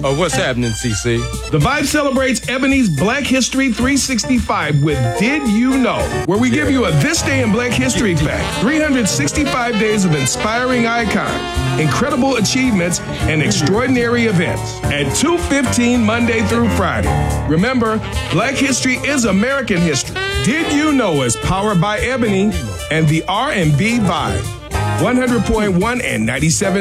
Oh, what's happening, CC? The Vibe celebrates Ebony's Black History 365 with Did You Know, where we give you a This Day in Black History fact. 365 days of inspiring icons, incredible achievements, and extraordinary events at 2:15 Monday through Friday. Remember, Black History is American history. Did You Know is powered by Ebony and the R&B Vibe. 100.1 and 97.